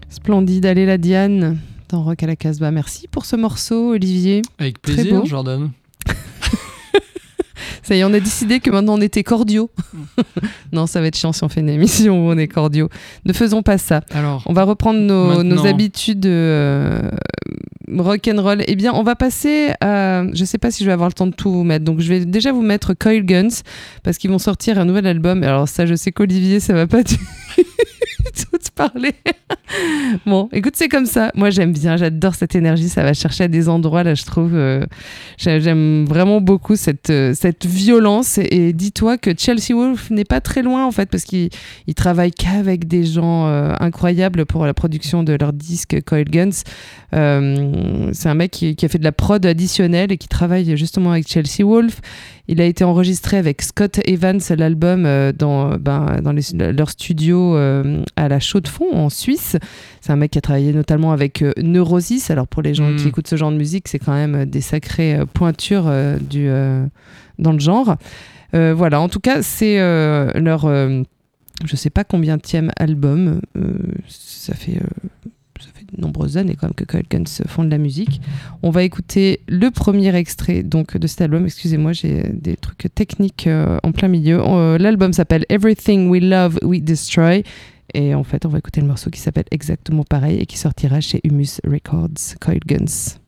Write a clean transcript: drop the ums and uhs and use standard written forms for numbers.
Splendide, allez la Diane dans Rock à la Casbah. Merci pour ce morceau, Olivier. Avec Très plaisir, beau. Jordan. Ça y est, on a décidé que maintenant on était cordiaux. Non, ça va être chiant si on fait une émission où on est cordiaux. Ne faisons pas ça. Alors, On va reprendre nos maintenant. habitudes rock'n'roll. Eh bien, on va passer à... Je sais pas si je vais avoir le temps de tout vous mettre. Donc, je vais déjà vous mettre Coil Guns parce qu'ils vont sortir un nouvel album. Alors ça, je sais qu'Olivier, ça va pas tout te parler. Bon, écoute, c'est comme ça. Moi, j'aime bien, j'adore cette énergie. Ça va chercher à des endroits, là, je trouve. J'aime vraiment beaucoup cette violence. Et dis-toi que Chelsea Wolfe n'est pas très loin, en fait, parce qu'il travaille qu'avec des gens incroyables pour la production de leur disque Coil Guns. C'est un mec qui a fait de la prod additionnelle et qui travaille justement avec Chelsea Wolfe. Il a été enregistré avec Scott Evans, l'album, dans leur studio à la Chaux-de-Fonds, en Suisse. C'est un mec qui a travaillé notamment avec Neurosis. Alors, pour les gens qui écoutent ce genre de musique, c'est quand même des sacrées pointures dans le genre. Voilà, en tout cas, c'est leur... je sais pas combienième album. Ça fait de nombreuses années quand même que Coil Guns font de la musique. On va écouter le premier extrait donc, de cet album. Excusez-moi, j'ai des trucs techniques en plein milieu. L'album s'appelle Everything We Love, We Destroy. Et en fait, on va écouter le morceau qui s'appelle exactement pareil et qui sortira chez Humus Records, Coil Guns.